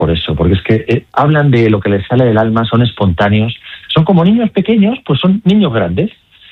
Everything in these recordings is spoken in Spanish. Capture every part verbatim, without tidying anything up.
por eso, porque es que eh, hablan de lo que les sale del alma, son espontáneos, son como niños pequeños, pues son niños grandes,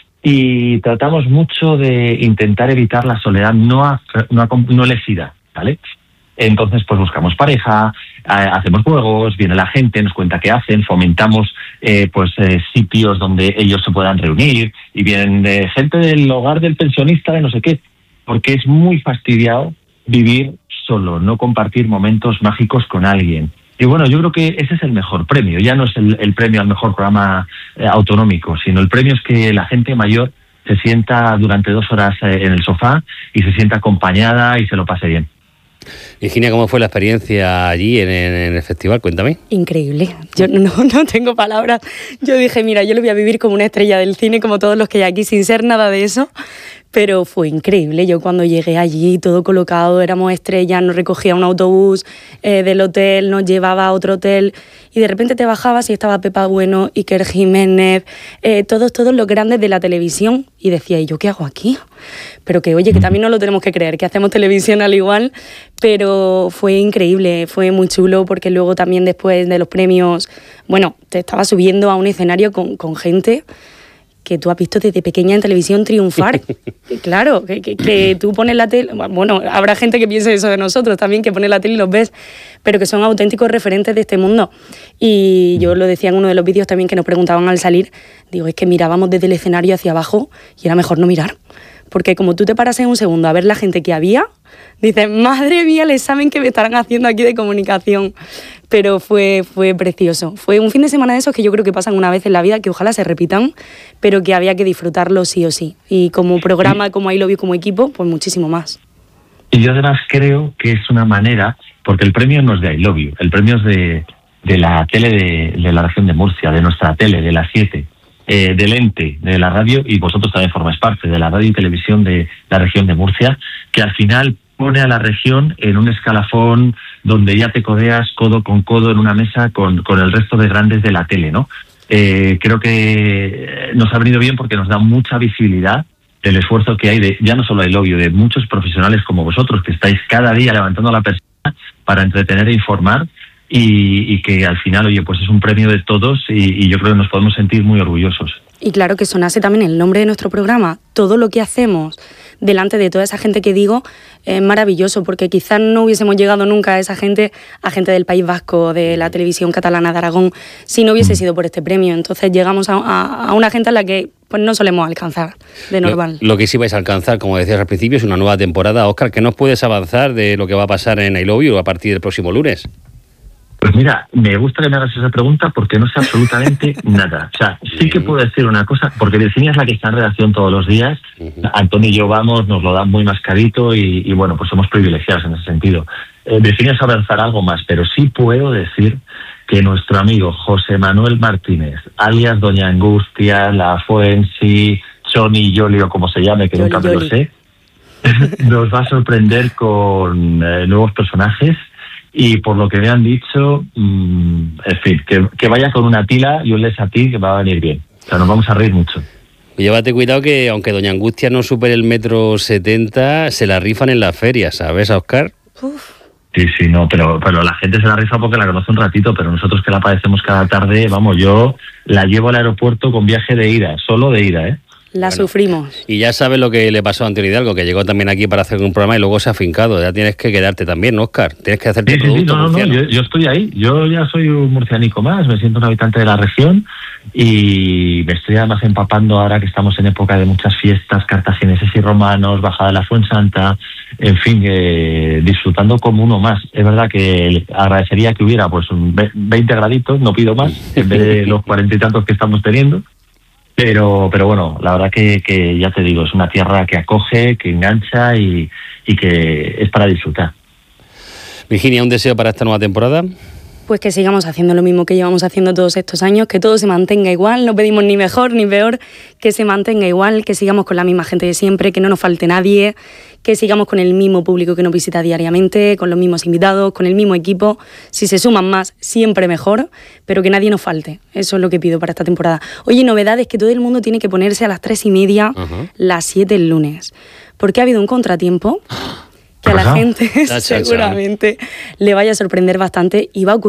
y tratamos mucho de intentar evitar la soledad no, a, no, a, no lesiva, ¿vale? Entonces, pues buscamos pareja, hacemos juegos, viene la gente, nos cuenta qué hacen, fomentamos eh, pues eh, sitios donde ellos se puedan reunir, y vienen eh, gente del hogar del pensionista de no sé qué, porque es muy fastidiado vivir solo, no compartir momentos mágicos con alguien. Y bueno, yo creo que ese es el mejor premio. Ya no es el, el premio al mejor programa eh, autonómico, sino el premio es que la gente mayor se sienta durante dos horas eh, en el sofá y se sienta acompañada y se lo pase bien. Virginia, ¿cómo fue la experiencia allí en, en, en el festival? Cuéntame. Increíble. Yo no, no tengo palabras. Yo dije, mira, yo lo voy a vivir como una estrella del cine, como todos los que hay aquí, sin ser nada de eso. Pero fue increíble. Yo cuando llegué allí, todo colocado, éramos estrellas, nos recogía un autobús eh, del hotel, nos llevaba a otro hotel, y de repente te bajabas y estaba Pepa Bueno, Iker Jiménez, eh, todos, todos los grandes de la televisión, y decía, ¿y yo qué hago aquí? Pero que, oye, que también no lo tenemos que creer, que hacemos televisión al igual, pero fue increíble, fue muy chulo, porque luego también después de los premios, bueno, te estaba subiendo a un escenario con, con gente que tú has visto desde pequeña en televisión triunfar. Claro, que, que, que tú pones la tele... Bueno, habrá gente que piense eso de nosotros también, que pone la tele y los ves, pero que son auténticos referentes de este mundo. Y yo lo decía en uno de los vídeos también que nos preguntaban al salir, digo, es que mirábamos desde el escenario hacia abajo y era mejor no mirar. Porque como tú te paras en un segundo a ver la gente que había, dices, madre mía, el examen que me estarán haciendo aquí de comunicación. Pero fue, fue precioso. Fue un fin de semana de esos que yo creo que pasan una vez en la vida, que ojalá se repitan, pero que había que disfrutarlo sí o sí. Y como programa, como I Love You, como equipo, pues muchísimo más. Y yo además creo que es una manera, porque el premio no es de I Love You, el premio es de, de la tele de, de la región de Murcia, de nuestra tele, de las siete. Eh, del ente de la radio, y vosotros también formáis parte de la radio y televisión de la región de Murcia, que al final pone a la región en un escalafón donde ya te codeas codo con codo en una mesa con, con el resto de grandes de la tele, ¿no? Eh, creo que nos ha venido bien porque nos da mucha visibilidad del esfuerzo que hay de, ya no solo I Love You, de muchos profesionales como vosotros, que estáis cada día levantando la persiana para entretener e informar. Y, y que al final, oye, pues es un premio de todos, y, y yo creo que nos podemos sentir muy orgullosos. Y claro que sonase también el nombre de nuestro programa. Todo lo que hacemos delante de toda esa gente que digo es maravilloso, porque quizás no hubiésemos llegado nunca a esa gente, a gente del País Vasco, de la televisión catalana de Aragón, si no hubiese sido por este premio. Entonces llegamos a, a, a una gente a la que pues no solemos alcanzar de normal. Lo, lo que sí vais a alcanzar, como decías al principio, es una nueva temporada. Óscar, ¿qué nos puedes avanzar de lo que va a pasar en I Love You a partir del próximo lunes? Pues mira, me gusta que me hagas esa pregunta porque no sé absolutamente nada. O sea, sí que puedo decir una cosa, porque Virginia es la que está en redacción todos los días. Uh-huh. Antonio y yo vamos, nos lo dan muy mascarito y, y bueno, pues somos privilegiados en ese sentido. Eh, Virginia sabe avanzar algo más, pero sí puedo decir que nuestro amigo José Manuel Martínez, alias Doña Angustia, La Fuensi, Johnny Yolio, como se llame, que Yoli, nunca me Yoli. lo sé, nos va a sorprender con eh, nuevos personajes. Y por lo que me han dicho, mmm, en fin, que, que vaya con una tila y un lesatí que va a venir bien. O sea, nos vamos a reír mucho. Llévate cuidado que aunque Doña Angustia no supere el metro setenta, se la rifan en la feria, ¿sabes, Óscar? Uf. Sí, sí, no, pero, pero la gente se la rifa porque la conoce un ratito, pero nosotros que la padecemos cada tarde, vamos, yo la llevo al aeropuerto con viaje de ida, solo de ida, ¿eh? La bueno, sufrimos. Y ya sabes lo que le pasó a Antonio Hidalgo, que llegó también aquí para hacer un programa y luego se ha afincado. Ya tienes que quedarte también, ¿no, Óscar? Tienes que hacerte sí, producto sí, no, no, no, yo, yo estoy ahí. Yo ya soy un murcianico más, me siento un habitante de la región y me estoy además empapando ahora que estamos en época de muchas fiestas, cartagineses y romanos, bajada de la Fuensanta, en fin, eh, disfrutando como uno más. Es verdad que agradecería que hubiera pues un veinte graditos, no pido más, en vez de los cuarenta y tantos que estamos teniendo. Pero, pero bueno, la verdad que, que ya te digo, es una tierra que acoge, que engancha y, y que es para disfrutar. Virginia, ¿un deseo para esta nueva temporada? Pues que sigamos haciendo lo mismo que llevamos haciendo todos estos años, que todo se mantenga igual, no pedimos ni mejor ni peor, que se mantenga igual, que sigamos con la misma gente de siempre, que no nos falte nadie, que sigamos con el mismo público que nos visita diariamente, con los mismos invitados, con el mismo equipo. Si se suman más, siempre mejor, pero que nadie nos falte. Eso es lo que pido para esta temporada. Oye, novedades que todo el mundo tiene que ponerse a las tres y media, uh-huh. las siete el lunes, porque ha habido un contratiempo que a la gente Cha, cha, cha. seguramente le vaya a sorprender bastante y va a ocurrir